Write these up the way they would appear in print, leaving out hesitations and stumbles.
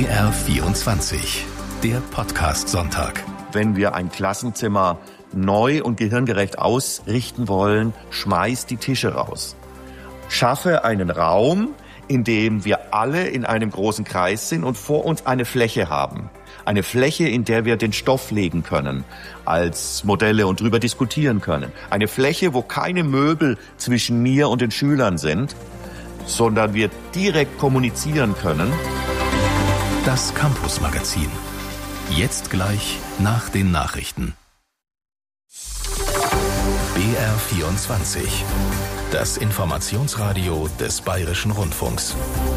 BR24, der Podcast-Sonntag. Wenn wir ein Klassenzimmer neu und gehirngerecht ausrichten wollen, schmeiß die Tische raus. Schaffe einen Raum, in dem wir alle in einem großen Kreis sind und vor uns eine Fläche haben. Eine Fläche, in der wir den Stoff legen können als Modelle und drüber diskutieren können. Eine Fläche, wo keine Möbel zwischen mir und den Schülern sind, sondern wir direkt kommunizieren können. Das Campus-Magazin. Jetzt gleich nach den Nachrichten. BR24. Das Informationsradio des Bayerischen Rundfunks.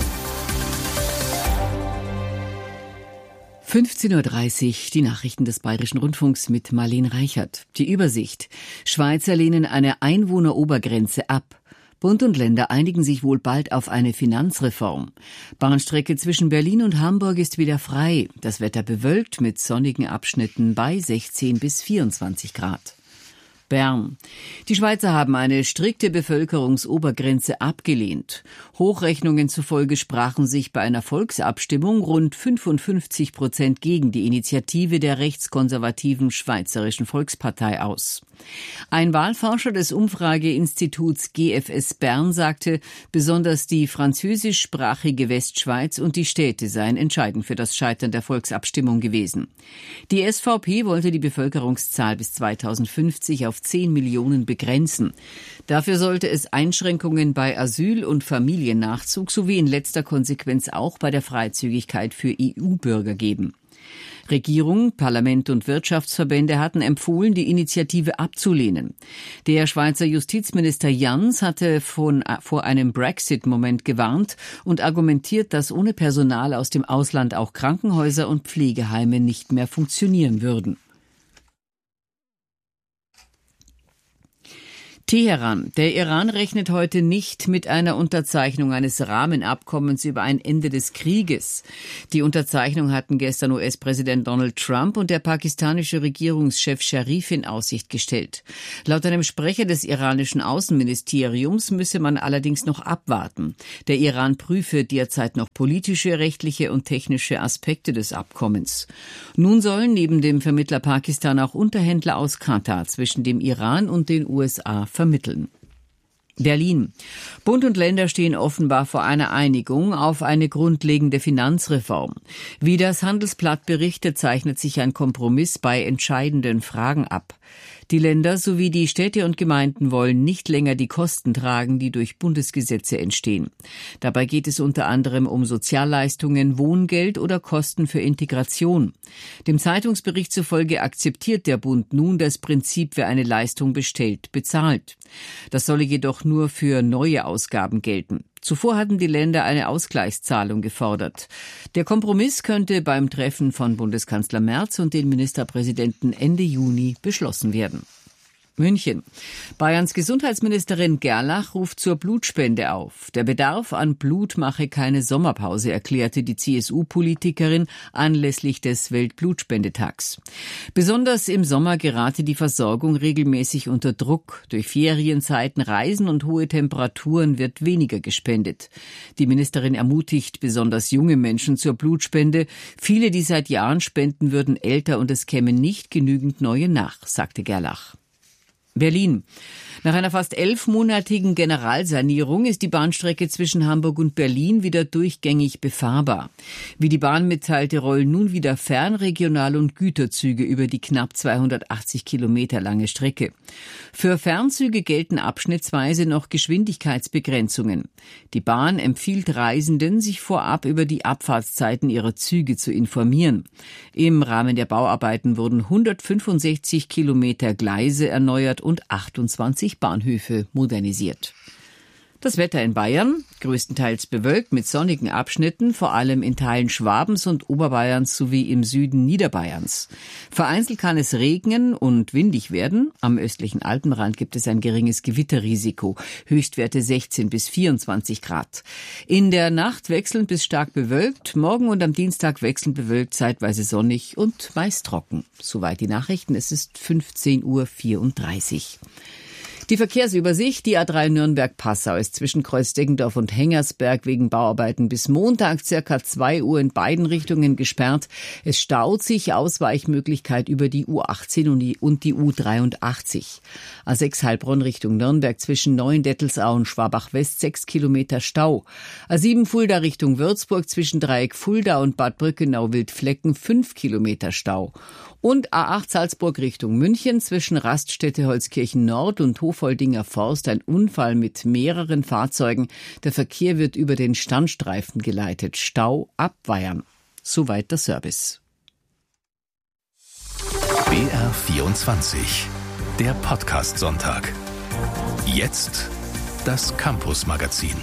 15:30 Uhr, die Nachrichten des Bayerischen Rundfunks mit Marlene Reichert. Die Übersicht. Schweizer lehnen eine Einwohnerobergrenze ab. Bund und Länder einigen sich wohl bald auf eine Finanzreform. Bahnstrecke zwischen Berlin und Hamburg ist wieder frei. Das Wetter bewölkt mit sonnigen Abschnitten bei 16 bis 24 Grad. Bern. Die Schweizer haben eine strikte Bevölkerungsobergrenze abgelehnt. Hochrechnungen zufolge sprachen sich bei einer Volksabstimmung rund 55% gegen die Initiative der rechtskonservativen Schweizerischen Volkspartei aus. Ein Wahlforscher des Umfrageinstituts GFS Bern sagte, besonders die französischsprachige Westschweiz und die Städte seien entscheidend für das Scheitern der Volksabstimmung gewesen. Die SVP wollte die Bevölkerungszahl bis 2050 auf 10 Millionen begrenzen. Dafür sollte es Einschränkungen bei Asyl- und Familiennachzug sowie in letzter Konsequenz auch bei der Freizügigkeit für EU-Bürger geben. Regierung, Parlament und Wirtschaftsverbände hatten empfohlen, die Initiative abzulehnen. Der Schweizer Justizminister Jans hatte vor einem Brexit-Moment gewarnt und argumentiert, dass ohne Personal aus dem Ausland auch Krankenhäuser und Pflegeheime nicht mehr funktionieren würden. Teheran. Der Iran rechnet heute nicht mit einer Unterzeichnung eines Rahmenabkommens über ein Ende des Krieges. Die Unterzeichnung hatten gestern US-Präsident Donald Trump und der pakistanische Regierungschef Sharif in Aussicht gestellt. Laut einem Sprecher des iranischen Außenministeriums müsse man allerdings noch abwarten. Der Iran prüfe derzeit noch politische, rechtliche und technische Aspekte des Abkommens. Nun sollen neben dem Vermittler Pakistan auch Unterhändler aus Katar zwischen dem Iran und den USA vermitteln. Berlin. Bund und Länder stehen offenbar vor einer Einigung auf eine grundlegende Finanzreform. Wie das Handelsblatt berichtet, zeichnet sich ein Kompromiss bei entscheidenden Fragen ab. Die Länder sowie die Städte und Gemeinden wollen nicht länger die Kosten tragen, die durch Bundesgesetze entstehen. Dabei geht es unter anderem um Sozialleistungen, Wohngeld oder Kosten für Integration. Dem Zeitungsbericht zufolge akzeptiert der Bund nun das Prinzip, wer eine Leistung bestellt, bezahlt. Das solle jedoch nur für neue Ausgaben gelten. Zuvor hatten die Länder eine Ausgleichszahlung gefordert. Der Kompromiss könnte beim Treffen von Bundeskanzler Merz und den Ministerpräsidenten Ende Juni beschlossen werden. München. Bayerns Gesundheitsministerin Gerlach ruft zur Blutspende auf. Der Bedarf an Blut mache keine Sommerpause, erklärte die CSU-Politikerin anlässlich des Weltblutspendetags. Besonders im Sommer gerate die Versorgung regelmäßig unter Druck. Durch Ferienzeiten, Reisen und hohe Temperaturen wird weniger gespendet. Die Ministerin ermutigt besonders junge Menschen zur Blutspende. Viele, die seit Jahren spenden, würden älter und es kämen nicht genügend neue nach, sagte Gerlach. Berlin. Nach einer fast 11-monatigen Generalsanierung ist die Bahnstrecke zwischen Hamburg und Berlin wieder durchgängig befahrbar. Wie die Bahn mitteilte, rollen nun wieder Fernregional- und Güterzüge über die knapp 280 Kilometer lange Strecke. Für Fernzüge gelten abschnittsweise noch Geschwindigkeitsbegrenzungen. Die Bahn empfiehlt Reisenden, sich vorab über die Abfahrtszeiten ihrer Züge zu informieren. Im Rahmen der Bauarbeiten wurden 165 Kilometer Gleise erneuert und 28 Bahnhöfe modernisiert. Das Wetter in Bayern, größtenteils bewölkt mit sonnigen Abschnitten, vor allem in Teilen Schwabens und Oberbayerns sowie im Süden Niederbayerns. Vereinzelt kann es regnen und windig werden. Am östlichen Alpenrand gibt es ein geringes Gewitterrisiko. Höchstwerte 16 bis 24 Grad. In der Nacht wechselnd bis stark bewölkt. Morgen und am Dienstag wechselnd bewölkt, zeitweise sonnig und meist trocken. Soweit die Nachrichten. Es ist 15:34 Uhr. Die Verkehrsübersicht, die A3 Nürnberg-Passau ist zwischen Kreuz-Deggendorf und Hengersberg wegen Bauarbeiten bis Montag ca. 2 Uhr in beiden Richtungen gesperrt. Es staut sich, Ausweichmöglichkeit über die U18 und die U83. A6 Heilbronn Richtung Nürnberg zwischen Neuendettelsau und Schwabach-West 6 Kilometer Stau. A7 Fulda Richtung Würzburg zwischen Dreieck Fulda und Bad Brückenau-Wildflecken 5 Kilometer Stau. Und A8 Salzburg Richtung München zwischen Raststätte Holzkirchen Nord und Hofoldinger Forst ein Unfall mit mehreren Fahrzeugen. Der Verkehr wird über den Standstreifen geleitet. Stau ab Weyern. Soweit der Service. BR24, der Podcast-Sonntag. Jetzt das Campus-Magazin.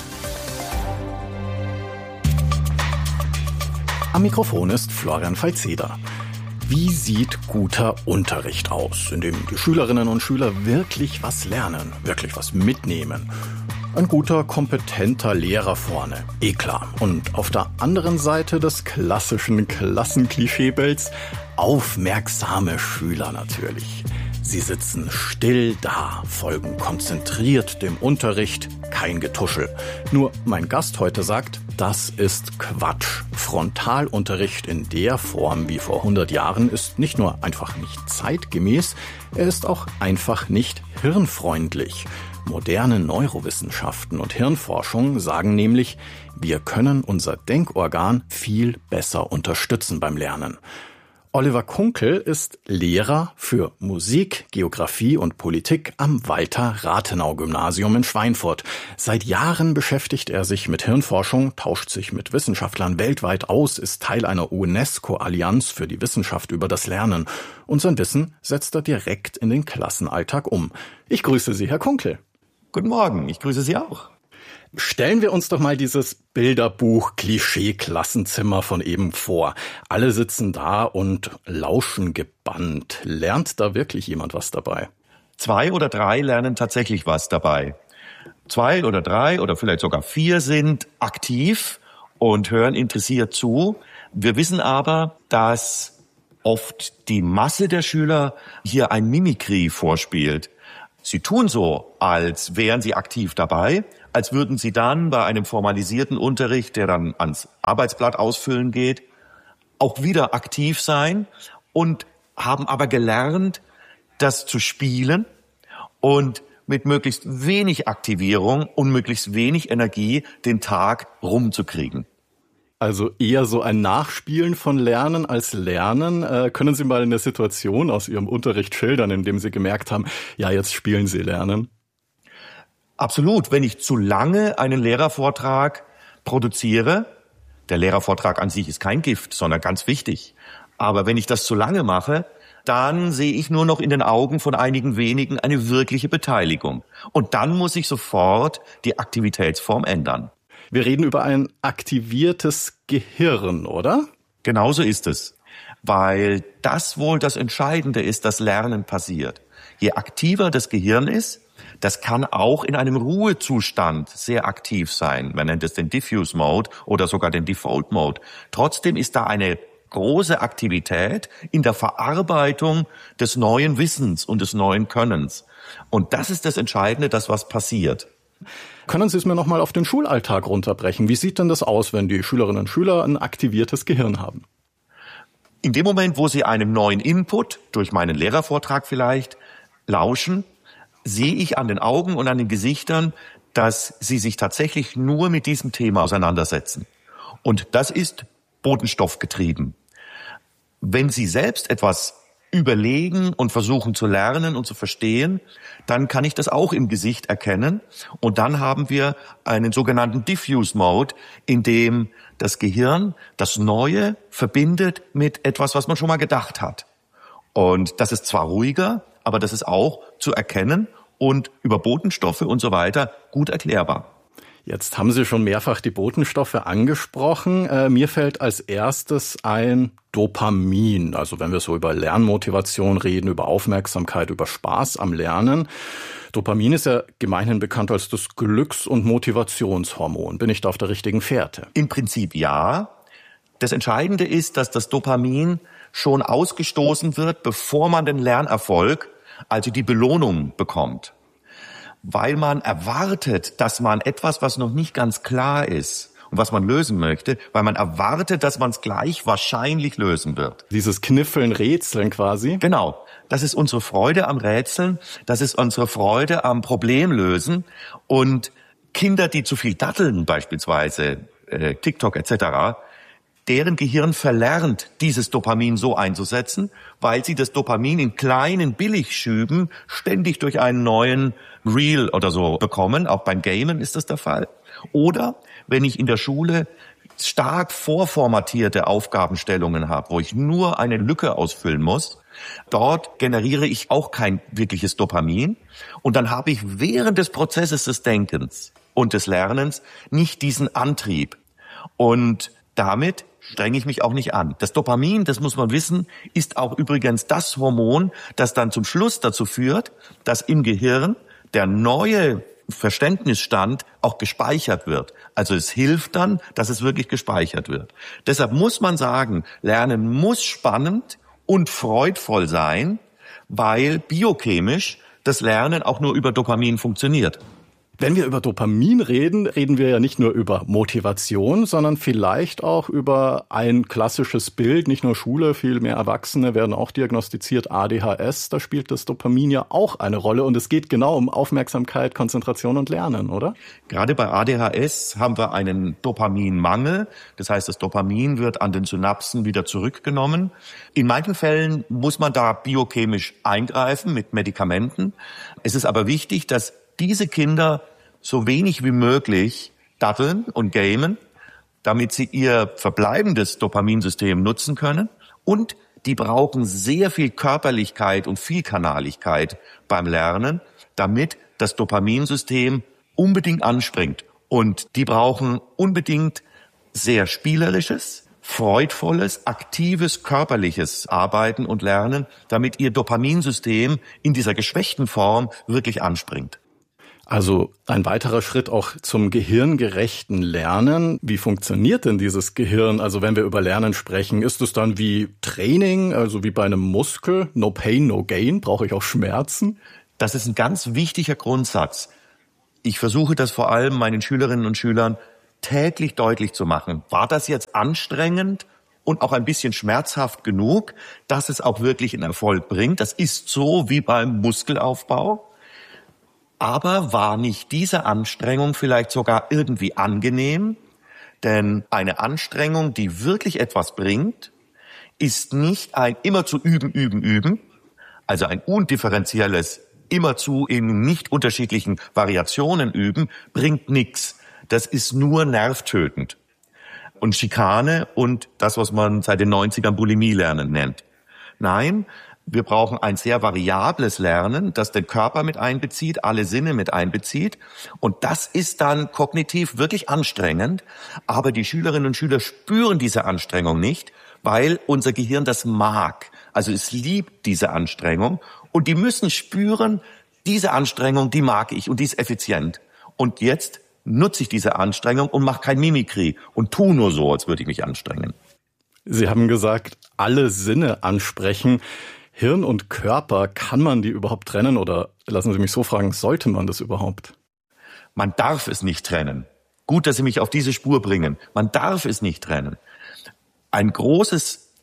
Am Mikrofon ist Florian Falzeder. Wie sieht guter Unterricht aus, in dem die Schülerinnen und Schüler wirklich was lernen, wirklich was mitnehmen? Ein guter, kompetenter Lehrer vorne, klar. Und auf der anderen Seite des klassischen Klassenklischeebilds aufmerksame Schüler natürlich. Sie sitzen still da, folgen konzentriert dem Unterricht, kein Getuschel. Nur mein Gast heute sagt, das ist Quatsch. Frontalunterricht in der Form wie vor 100 Jahren ist nicht nur einfach nicht zeitgemäß, er ist auch einfach nicht hirnfreundlich. Moderne Neurowissenschaften und Hirnforschung sagen nämlich, wir können unser Denkorgan viel besser unterstützen beim Lernen. Oliver Kunkel ist Lehrer für Musik, Geografie und Politik am Walter-Rathenau-Gymnasium in Schweinfurt. Seit Jahren beschäftigt er sich mit Hirnforschung, tauscht sich mit Wissenschaftlern weltweit aus, ist Teil einer UNESCO-Allianz für die Wissenschaft über das Lernen. Und sein Wissen setzt er direkt in den Klassenalltag um. Ich grüße Sie, Herr Kunkel. Guten Morgen, ich grüße Sie auch. Stellen wir uns doch mal dieses Bilderbuch-Klischee-Klassenzimmer von eben vor. Alle sitzen da und lauschen gebannt. Lernt da wirklich jemand was dabei? 2 oder 3 lernen tatsächlich was dabei. 2 oder 3 oder vielleicht sogar 4 sind aktiv und hören interessiert zu. Wir wissen aber, dass oft die Masse der Schüler hier ein Mimikry vorspielt. Sie tun so, als wären sie aktiv dabei, als würden sie dann bei einem formalisierten Unterricht, der dann ans Arbeitsblatt ausfüllen geht, auch wieder aktiv sein und haben aber gelernt, das zu spielen und mit möglichst wenig Aktivierung und möglichst wenig Energie den Tag rumzukriegen. Also eher so ein Nachspielen von Lernen als Lernen. Können Sie mal eine Situation aus Ihrem Unterricht schildern, in dem Sie gemerkt haben, ja, jetzt spielen Sie Lernen? Absolut. Wenn ich zu lange einen Lehrervortrag produziere, der Lehrervortrag an sich ist kein Gift, sondern ganz wichtig. Aber wenn ich das zu lange mache, dann sehe ich nur noch in den Augen von einigen wenigen eine wirkliche Beteiligung. Und dann muss ich sofort die Aktivitätsform ändern. Wir reden über ein aktiviertes Gehirn, oder? Genauso ist es, weil das wohl das Entscheidende ist, dass Lernen passiert. Je aktiver das Gehirn ist, das kann auch in einem Ruhezustand sehr aktiv sein. Man nennt es den Diffuse Mode oder sogar den Default Mode. Trotzdem ist da eine große Aktivität in der Verarbeitung des neuen Wissens und des neuen Könnens. Und das ist das Entscheidende, dass was passiert. Können Sie es mir nochmal auf den Schulalltag runterbrechen? Wie sieht denn das aus, wenn die Schülerinnen und Schüler ein aktiviertes Gehirn haben? In dem Moment, wo sie einem neuen Input, durch meinen Lehrervortrag vielleicht, lauschen, sehe ich an den Augen und an den Gesichtern, dass sie sich tatsächlich nur mit diesem Thema auseinandersetzen. Und das ist botenstoffgetrieben. Wenn Sie selbst etwas überlegen und versuchen zu lernen und zu verstehen, dann kann ich das auch im Gesicht erkennen. Und dann haben wir einen sogenannten Diffuse Mode, in dem das Gehirn das Neue verbindet mit etwas, was man schon mal gedacht hat. Und das ist zwar ruhiger, aber das ist auch zu erkennen und über Botenstoffe und so weiter gut erklärbar. Jetzt haben Sie schon mehrfach die Botenstoffe angesprochen. Mir fällt als erstes ein Dopamin. Also wenn wir so über Lernmotivation reden, über Aufmerksamkeit, über Spaß am Lernen. Dopamin ist ja gemeinhin bekannt als das Glücks- und Motivationshormon. Bin ich da auf der richtigen Fährte? Im Prinzip ja. Das Entscheidende ist, dass das Dopamin schon ausgestoßen wird, bevor man den Lernerfolg, also die Belohnung, bekommt. weil man erwartet, dass man etwas, was noch nicht ganz klar ist und was man lösen möchte, weil man erwartet, dass man es gleich wahrscheinlich lösen wird. Dieses Kniffeln, Rätseln quasi. Genau. Das ist unsere Freude am Rätseln. Das ist unsere Freude am Problemlösen. Und Kinder, die zu viel datteln, beispielsweise TikTok etc., deren Gehirn verlernt, dieses Dopamin so einzusetzen, weil sie das Dopamin in kleinen Billigschüben ständig durch einen neuen Reel oder so bekommen. Auch beim Gamen ist das der Fall. Oder wenn ich in der Schule stark vorformatierte Aufgabenstellungen habe, wo ich nur eine Lücke ausfüllen muss, dort generiere ich auch kein wirkliches Dopamin. Und dann habe ich während des Prozesses des Denkens und des Lernens nicht diesen Antrieb. Und damit strenge ich mich auch nicht an. Das Dopamin, das muss man wissen, ist auch übrigens das Hormon, das dann zum Schluss dazu führt, dass im Gehirn der neue Verständnisstand auch gespeichert wird. Also es hilft dann, dass es wirklich gespeichert wird. Deshalb muss man sagen, Lernen muss spannend und freudvoll sein, weil biochemisch das Lernen auch nur über Dopamin funktioniert. Wenn wir über Dopamin reden, reden wir ja nicht nur über Motivation, sondern vielleicht auch über ein klassisches Bild. Nicht nur Schule, viel mehr Erwachsene werden auch diagnostiziert. ADHS, da spielt das Dopamin ja auch eine Rolle. Und es geht genau um Aufmerksamkeit, Konzentration und Lernen, oder? Gerade bei ADHS haben wir einen Dopaminmangel. Das heißt, das Dopamin wird an den Synapsen wieder zurückgenommen. In manchen Fällen muss man da biochemisch eingreifen mit Medikamenten. Es ist aber wichtig, dass diese Kinder so wenig wie möglich datteln und gamen, damit sie ihr verbleibendes Dopaminsystem nutzen können. Und die brauchen sehr viel Körperlichkeit und Vielkanaligkeit beim Lernen, damit das Dopaminsystem unbedingt anspringt. Und die brauchen unbedingt sehr spielerisches, freudvolles, aktives, körperliches Arbeiten und Lernen, damit ihr Dopaminsystem in dieser geschwächten Form wirklich anspringt. Also ein weiterer Schritt auch zum gehirngerechten Lernen. Wie funktioniert denn dieses Gehirn? Also wenn wir über Lernen sprechen, ist es dann wie Training, also wie bei einem Muskel? No pain, no gain? Brauche ich auch Schmerzen? Das ist ein ganz wichtiger Grundsatz. Ich versuche das vor allem meinen Schülerinnen und Schülern täglich deutlich zu machen. War das jetzt anstrengend und auch ein bisschen schmerzhaft genug, dass es auch wirklich einen Erfolg bringt? Das ist so wie beim Muskelaufbau. Aber war nicht diese Anstrengung vielleicht sogar irgendwie angenehm? Denn eine Anstrengung, die wirklich etwas bringt, ist nicht ein immerzu üben, also ein undifferenzielles immerzu in nicht unterschiedlichen Variationen üben, bringt nichts. Das ist nur nervtötend. Und Schikane und das, was man seit den 90ern Bulimie lernen nennt. Nein, wir brauchen ein sehr variables Lernen, das den Körper mit einbezieht, alle Sinne mit einbezieht. Und das ist dann kognitiv wirklich anstrengend. Aber die Schülerinnen und Schüler spüren diese Anstrengung nicht, weil unser Gehirn das mag. Also es liebt diese Anstrengung. Und die müssen spüren, diese Anstrengung, die mag ich und die ist effizient. Und jetzt nutze ich diese Anstrengung und mache kein Mimikry und tu nur so, als würde ich mich anstrengen. Sie haben gesagt, alle Sinne ansprechen. Hirn und Körper, kann man die überhaupt trennen oder lassen Sie mich so fragen, sollte man das überhaupt? Man darf es nicht trennen. Gut, dass Sie mich auf diese Spur bringen. Man darf es nicht trennen. Ein großes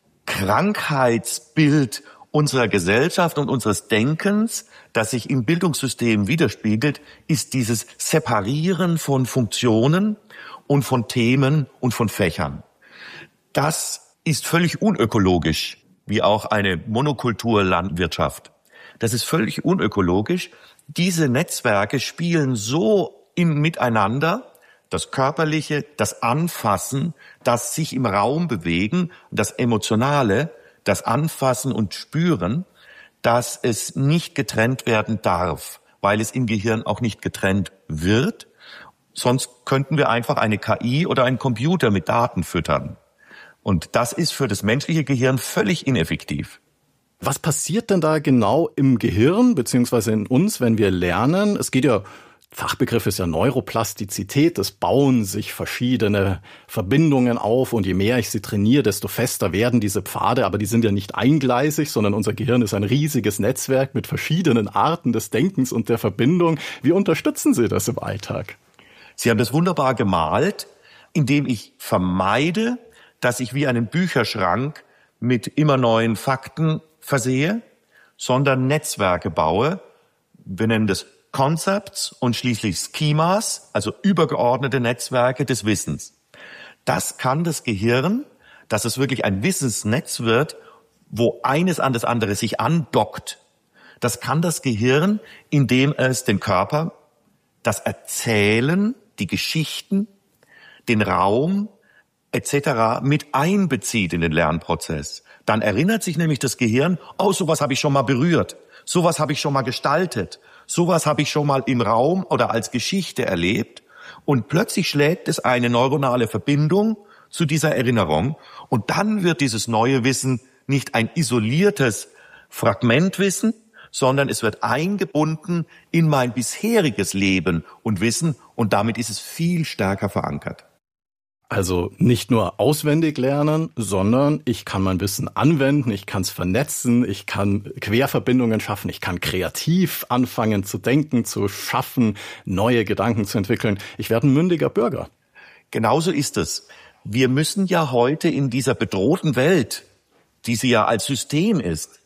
Krankheitsbild unserer Gesellschaft und unseres Denkens, das sich im Bildungssystem widerspiegelt, ist dieses Separieren von Funktionen und von Themen und von Fächern. Das ist völlig unökologisch, wie auch eine Monokulturlandwirtschaft. Das ist völlig unökologisch. Diese Netzwerke spielen so miteinander, das Körperliche, das Anfassen, das sich im Raum bewegen, das Emotionale, das Anfassen und Spüren, dass es nicht getrennt werden darf, weil es im Gehirn auch nicht getrennt wird. Sonst könnten wir einfach eine KI oder einen Computer mit Daten füttern. Und das ist für das menschliche Gehirn völlig ineffektiv. Was passiert denn da genau im Gehirn beziehungsweise in uns, wenn wir lernen? Es geht ja Fachbegriff ist ja Neuroplastizität. Es bauen sich verschiedene Verbindungen auf und je mehr ich sie trainiere, desto fester werden diese Pfade. Aber die sind ja nicht eingleisig, sondern unser Gehirn ist ein riesiges Netzwerk mit verschiedenen Arten des Denkens und der Verbindung. Wie unterstützen Sie das im Alltag? Sie haben das wunderbar gemalt, indem ich vermeide, dass ich wie einen Bücherschrank mit immer neuen Fakten versehe, sondern Netzwerke baue. Wir nennen das Concepts und schließlich Schemas, also übergeordnete Netzwerke des Wissens. Das kann das Gehirn, dass es wirklich ein Wissensnetz wird, wo eines an das andere sich andockt. Das kann das Gehirn, indem es den Körper, das Erzählen, die Geschichten, den Raum etc. mit einbezieht in den Lernprozess. Dann erinnert sich nämlich das Gehirn, oh, sowas habe ich schon mal berührt, sowas habe ich schon mal gestaltet, sowas habe ich schon mal im Raum oder als Geschichte erlebt. Und plötzlich schlägt es eine neuronale Verbindung zu dieser Erinnerung. Und dann wird dieses neue Wissen nicht ein isoliertes Fragmentwissen, sondern es wird eingebunden in mein bisheriges Leben und Wissen. Und damit ist es viel stärker verankert. Also nicht nur auswendig lernen, sondern ich kann mein Wissen anwenden, ich kann es vernetzen, ich kann Querverbindungen schaffen, ich kann kreativ anfangen zu denken, zu schaffen, neue Gedanken zu entwickeln. Ich werde ein mündiger Bürger. Genauso ist es. Wir müssen ja heute in dieser bedrohten Welt, die sie ja als System ist,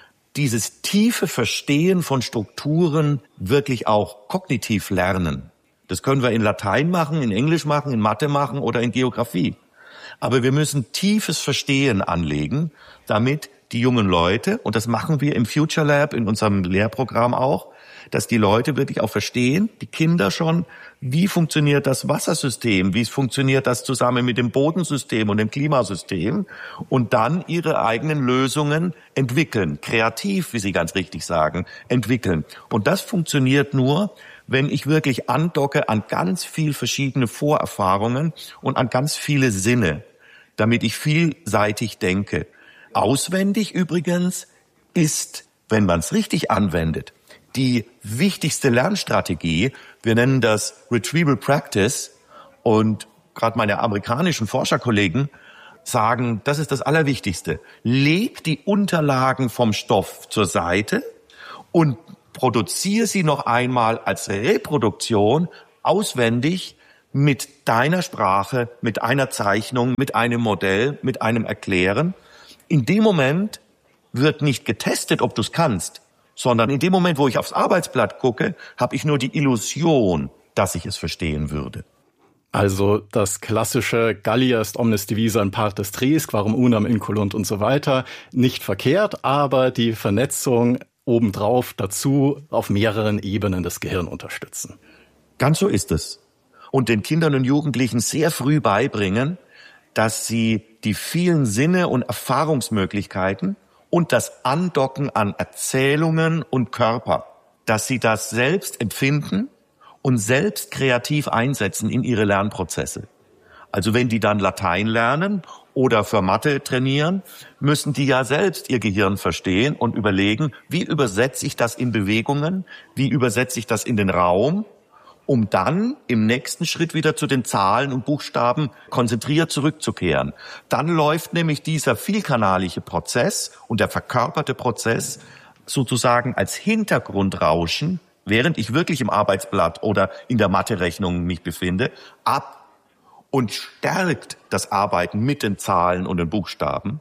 dieses tiefe Verstehen von Strukturen wirklich auch kognitiv lernen. Das können wir in Latein machen, in Englisch machen, in Mathe machen oder in Geografie. Aber wir müssen tiefes Verstehen anlegen, damit die jungen Leute, und das machen wir im Future Lab, in unserem Lehrprogramm auch, dass die Leute wirklich auch verstehen, die Kinder schon, wie funktioniert das Wassersystem, wie funktioniert das zusammen mit dem Bodensystem und dem Klimasystem und dann ihre eigenen Lösungen entwickeln, kreativ, wie Sie ganz richtig sagen, entwickeln. Und das funktioniert nur, wenn ich wirklich andocke an ganz viel verschiedene Vorerfahrungen und an ganz viele Sinne, damit ich vielseitig denke. Auswendig übrigens ist, wenn man es richtig anwendet, die wichtigste Lernstrategie. Wir nennen das Retrieval Practice und gerade meine amerikanischen Forscherkollegen sagen, das ist das Allerwichtigste. Leg die Unterlagen vom Stoff zur Seite und produziere sie noch einmal als Reproduktion auswendig mit deiner Sprache, mit einer Zeichnung, mit einem Modell, mit einem Erklären. In dem Moment wird nicht getestet, ob du es kannst, sondern in dem Moment, wo ich aufs Arbeitsblatt gucke, habe ich nur die Illusion, dass ich es verstehen würde. Also das klassische Gallia est omnis divisa in partes tres, quarum unam incolunt und so weiter, nicht verkehrt, aber die Vernetzung obendrauf dazu auf mehreren Ebenen das Gehirn unterstützen. Ganz so ist es. Und den Kindern und Jugendlichen sehr früh beibringen, dass sie die vielen Sinne und Erfahrungsmöglichkeiten und das Andocken an Erzählungen und Körper, dass sie das selbst empfinden und selbst kreativ einsetzen in ihre Lernprozesse. Also wenn die dann Latein lernen oder für Mathe trainieren, müssen die ja selbst ihr Gehirn verstehen und überlegen, wie übersetze ich das in Bewegungen, wie übersetze ich das in den Raum, um dann im nächsten Schritt wieder zu den Zahlen und Buchstaben konzentriert zurückzukehren. Dann läuft nämlich dieser vielkanalige Prozess und der verkörperte Prozess sozusagen als Hintergrundrauschen, während ich wirklich im Arbeitsblatt oder in der Mathe-Rechnung mich befinde, ab und stärkt das Arbeiten mit den Zahlen und den Buchstaben.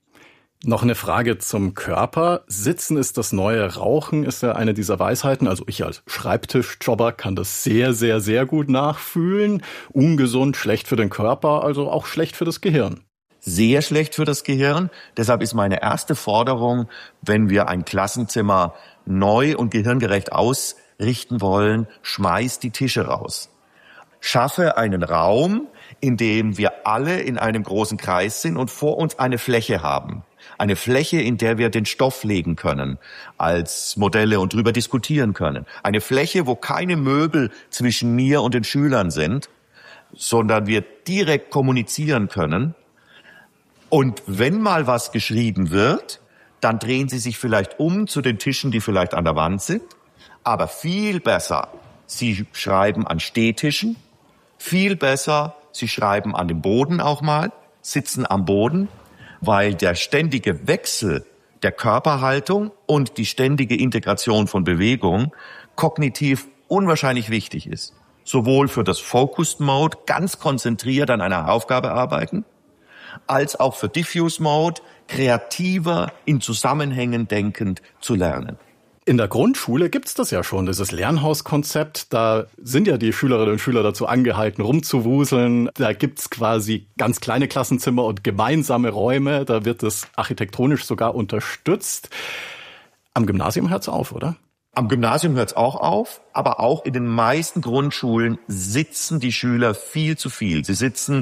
Noch eine Frage zum Körper. Sitzen ist das neue Rauchen, ist ja eine dieser Weisheiten. Also ich als Schreibtischjobber kann das sehr, sehr, sehr gut nachfühlen. Ungesund, schlecht für den Körper, also auch schlecht für das Gehirn. Sehr schlecht für das Gehirn. Deshalb ist meine erste Forderung, wenn wir ein Klassenzimmer neu und gehirngerecht ausrichten wollen, schmeiß die Tische raus. Schaffe einen Raum, in dem wir alle in einem großen Kreis sind und vor uns eine Fläche haben. Eine Fläche, in der wir den Stoff legen können als Modelle und drüber diskutieren können. Eine Fläche, wo keine Möbel zwischen mir und den Schülern sind, sondern wir direkt kommunizieren können. Und wenn mal was geschrieben wird, dann drehen Sie sich vielleicht um zu den Tischen, die vielleicht an der Wand sind. Aber viel besser Sie schreiben an Stehtischen. Viel besser, Sie schreiben an dem Boden auch mal, sitzen am Boden, weil der ständige Wechsel der Körperhaltung und die ständige Integration von Bewegung kognitiv unwahrscheinlich wichtig ist. Sowohl für das Focused Mode, ganz konzentriert an einer Aufgabe arbeiten, als auch für Diffuse Mode, kreativer, in Zusammenhängen denkend zu lernen. In der Grundschule gibt's das ja schon, dieses Lernhauskonzept. Da sind ja die Schülerinnen und Schüler dazu angehalten, rumzuwuseln. Da gibt's quasi ganz kleine Klassenzimmer und gemeinsame Räume. Da wird es architektonisch sogar unterstützt. Am Gymnasium hört's auf, oder? Am Gymnasium hört's auch auf, aber auch in den meisten Grundschulen sitzen die Schüler viel zu viel. Sie sitzen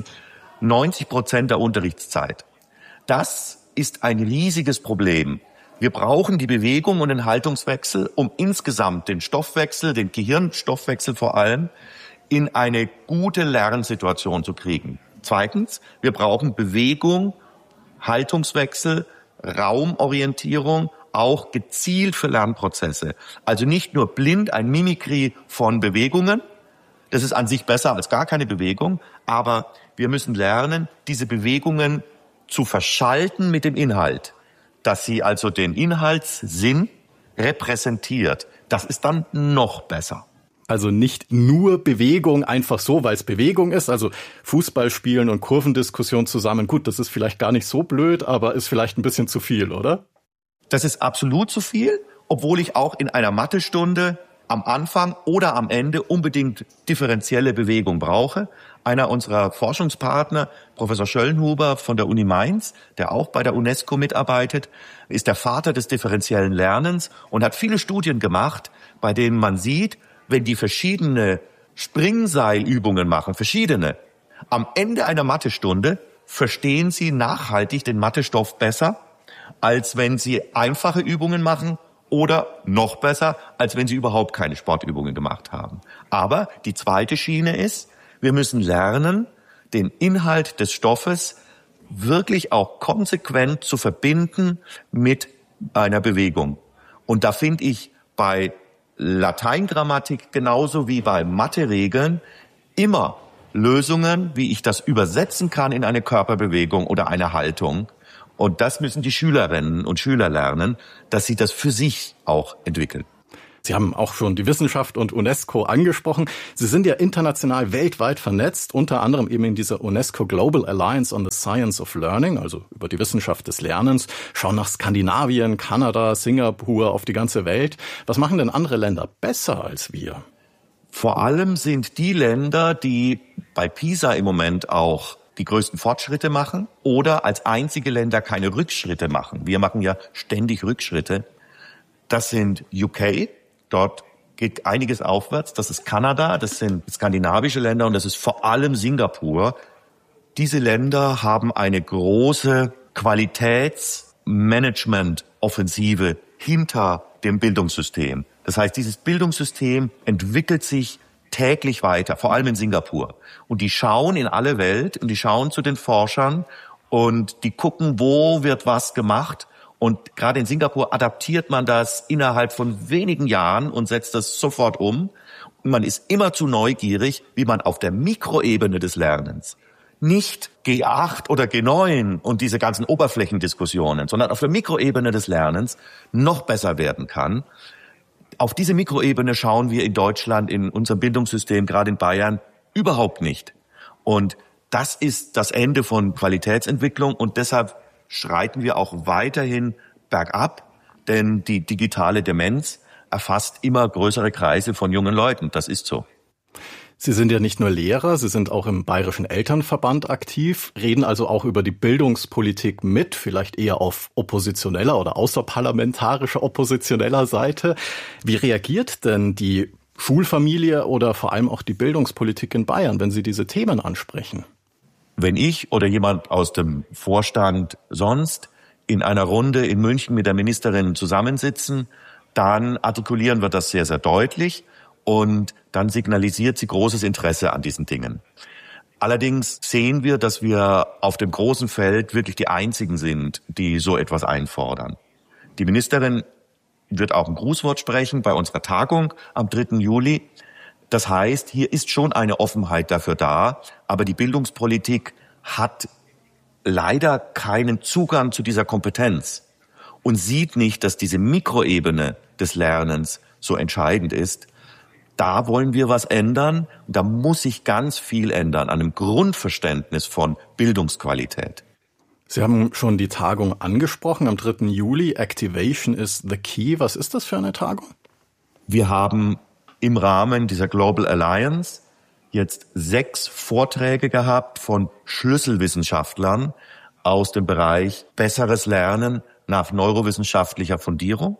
90% der Unterrichtszeit. Das ist ein riesiges Problem. Wir brauchen die Bewegung und den Haltungswechsel, um insgesamt den Stoffwechsel, den Gehirnstoffwechsel vor allem, in eine gute Lernsituation zu kriegen. Zweitens, wir brauchen Bewegung, Haltungswechsel, Raumorientierung, auch gezielt für Lernprozesse. Also nicht nur blind ein Mimikry von Bewegungen, das ist an sich besser als gar keine Bewegung, aber wir müssen lernen, diese Bewegungen zu verschalten mit dem Inhalt. Dass sie also den Inhaltssinn repräsentiert. Das ist dann noch besser. Also nicht nur Bewegung einfach so, weil es Bewegung ist. Also Fußball spielen und Kurvendiskussion zusammen. Gut, das ist vielleicht gar nicht so blöd, aber ist vielleicht ein bisschen zu viel, oder? Das ist absolut zu viel, obwohl ich auch in einer Mathestunde am Anfang oder am Ende unbedingt differenzielle Bewegung brauche. Einer unserer Forschungspartner, Professor Schöllenhuber von der Uni Mainz, der auch bei der UNESCO mitarbeitet, ist der Vater des differenziellen Lernens und hat viele Studien gemacht, bei denen man sieht, wenn die verschiedene Springseilübungen machen, am Ende einer Mathestunde verstehen sie nachhaltig den Mathestoff besser, als wenn sie einfache Übungen machen oder noch besser, als wenn sie überhaupt keine Sportübungen gemacht haben. Aber die zweite Schiene ist, wir müssen lernen, den Inhalt des Stoffes wirklich auch konsequent zu verbinden mit einer Bewegung. Und da finde ich bei Lateingrammatik genauso wie bei Mathe-Regeln immer Lösungen, wie ich das übersetzen kann in eine Körperbewegung oder eine Haltung. Und das müssen die Schülerinnen und Schüler lernen, dass sie das für sich auch entwickeln. Sie haben auch schon die Wissenschaft und UNESCO angesprochen. Sie sind ja international weltweit vernetzt, unter anderem eben in dieser UNESCO Global Alliance on the Science of Learning, also über die Wissenschaft des Lernens, schauen nach Skandinavien, Kanada, Singapur, auf die ganze Welt. Was machen denn andere Länder besser als wir? Vor allem sind die Länder, die bei PISA im Moment auch die größten Fortschritte machen oder als einzige Länder keine Rückschritte machen. Wir machen ja ständig Rückschritte. Das sind UK. Dort geht einiges aufwärts. Das ist Kanada, das sind skandinavische Länder und das ist vor allem Singapur. Diese Länder haben eine große Qualitätsmanagement-Offensive hinter dem Bildungssystem. Das heißt, dieses Bildungssystem entwickelt sich täglich weiter, vor allem in Singapur. Und die schauen in alle Welt und die schauen zu den Forschern und die gucken, wo wird was gemacht. Und gerade in Singapur adaptiert man das innerhalb von wenigen Jahren und setzt das sofort um. Und man ist immer zu neugierig, wie man auf der Mikroebene des Lernens, nicht G8 oder G9 und diese ganzen Oberflächendiskussionen, sondern auf der Mikroebene des Lernens noch besser werden kann. Auf diese Mikroebene schauen wir in Deutschland, in unserem Bildungssystem, gerade in Bayern, überhaupt nicht. Und das ist das Ende von Qualitätsentwicklung und deshalb schreiten wir auch weiterhin bergab, denn die digitale Demenz erfasst immer größere Kreise von jungen Leuten. Das ist so. Sie sind ja nicht nur Lehrer, Sie sind auch im Bayerischen Elternverband aktiv, reden also auch über die Bildungspolitik mit, vielleicht eher auf oppositioneller oder außerparlamentarischer oppositioneller Seite. Wie reagiert denn die Schulfamilie oder vor allem auch die Bildungspolitik in Bayern, wenn Sie diese Themen ansprechen? Wenn ich oder jemand aus dem Vorstand sonst in einer Runde in München mit der Ministerin zusammensitzen, dann artikulieren wir das sehr, sehr deutlich und dann signalisiert sie großes Interesse an diesen Dingen. Allerdings sehen wir, dass wir auf dem großen Feld wirklich die Einzigen sind, die so etwas einfordern. Die Ministerin wird auch ein Grußwort sprechen bei unserer Tagung am 3. Juli. Das heißt, hier ist schon eine Offenheit dafür da, aber die Bildungspolitik hat leider keinen Zugang zu dieser Kompetenz und sieht nicht, dass diese Mikroebene des Lernens so entscheidend ist. Da wollen wir was ändern. Da muss sich ganz viel ändern an einem Grundverständnis von Bildungsqualität. Sie haben schon die Tagung angesprochen am 3. Juli. Activation is the key. Was ist das für eine Tagung? Wir haben im Rahmen dieser Global Alliance jetzt 6 Vorträge gehabt von Schlüsselwissenschaftlern aus dem Bereich besseres Lernen nach neurowissenschaftlicher Fundierung.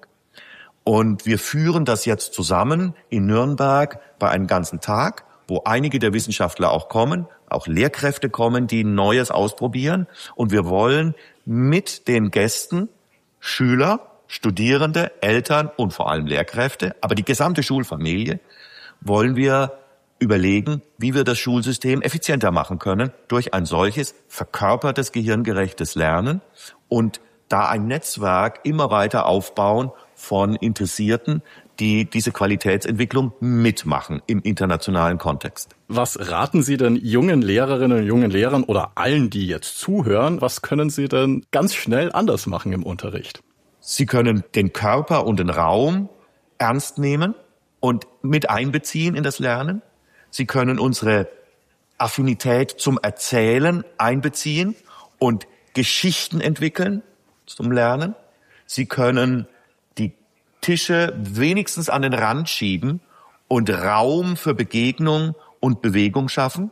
Und wir führen das jetzt zusammen in Nürnberg bei einem ganzen Tag, wo einige der Wissenschaftler auch kommen, auch Lehrkräfte kommen, die Neues ausprobieren. Und wir wollen mit den Gästen Schüler, Studierende, Eltern und vor allem Lehrkräfte, aber die gesamte Schulfamilie, wollen wir überlegen, wie wir das Schulsystem effizienter machen können durch ein solches verkörpertes, gehirngerechtes Lernen und da ein Netzwerk immer weiter aufbauen von Interessierten, die diese Qualitätsentwicklung mitmachen im internationalen Kontext. Was raten Sie denn jungen Lehrerinnen und jungen Lehrern oder allen, die jetzt zuhören, was können sie denn ganz schnell anders machen im Unterricht? Sie können den Körper und den Raum ernst nehmen und mit einbeziehen in das Lernen. Sie können unsere Affinität zum Erzählen einbeziehen und Geschichten entwickeln zum Lernen. Sie können die Tische wenigstens an den Rand schieben und Raum für Begegnung und Bewegung schaffen.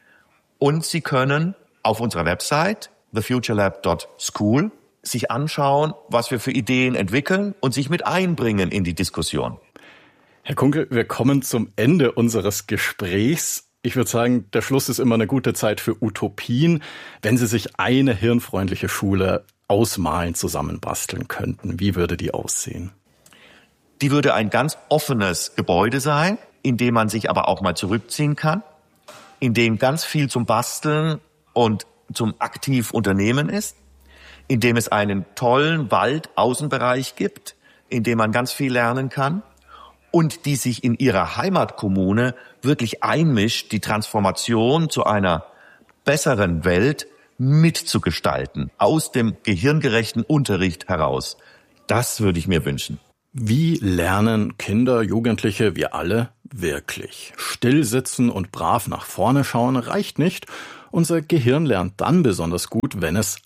Und Sie können auf unserer Website thefuturelab.school sich anschauen, was wir für Ideen entwickeln und sich mit einbringen in die Diskussion. Herr Kunkel, wir kommen zum Ende unseres Gesprächs. Ich würde sagen, der Schluss ist immer eine gute Zeit für Utopien. Wenn Sie sich eine hirnfreundliche Schule ausmalen, zusammenbasteln könnten, wie würde die aussehen? Die würde ein ganz offenes Gebäude sein, in dem man sich aber auch mal zurückziehen kann, in dem ganz viel zum Basteln und zum aktiv Unternehmen ist, in dem es einen tollen Wald-Außenbereich gibt, in dem man ganz viel lernen kann und die sich in ihrer Heimatkommune wirklich einmischt, die Transformation zu einer besseren Welt mitzugestalten, aus dem gehirngerechten Unterricht heraus. Das würde ich mir wünschen. Wie lernen Kinder, Jugendliche, wir alle wirklich? Still sitzen und brav nach vorne schauen reicht nicht. Unser Gehirn lernt dann besonders gut, wenn es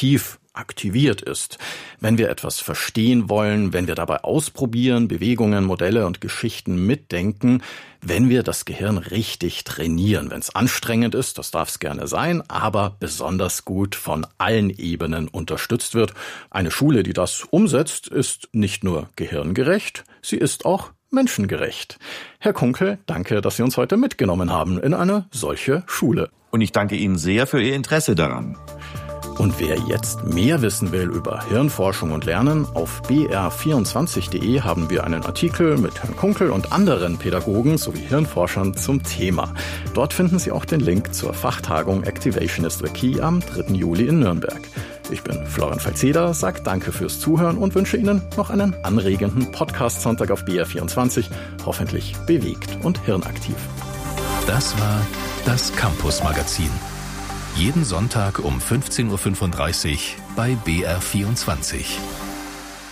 aktiviert ist. Wenn wir etwas verstehen wollen, wenn wir dabei ausprobieren, Bewegungen, Modelle und Geschichten mitdenken, wenn wir das Gehirn richtig trainieren. Wenn es anstrengend ist, das darf es gerne sein, aber besonders gut von allen Ebenen unterstützt wird. Eine Schule, die das umsetzt, ist nicht nur gehirngerecht, sie ist auch menschengerecht. Herr Kunkel, danke, dass Sie uns heute mitgenommen haben in eine solche Schule. Und ich danke Ihnen sehr für Ihr Interesse daran. Und wer jetzt mehr wissen will über Hirnforschung und Lernen, auf br24.de haben wir einen Artikel mit Herrn Kunkel und anderen Pädagogen sowie Hirnforschern zum Thema. Dort finden Sie auch den Link zur Fachtagung Activation is the Key am 3. Juli in Nürnberg. Ich bin Florian Falzeder, sage danke fürs Zuhören und wünsche Ihnen noch einen anregenden Podcast-Sonntag auf BR24, hoffentlich bewegt und hirnaktiv. Das war das Campus-Magazin. Jeden Sonntag um 15.35 Uhr bei BR24.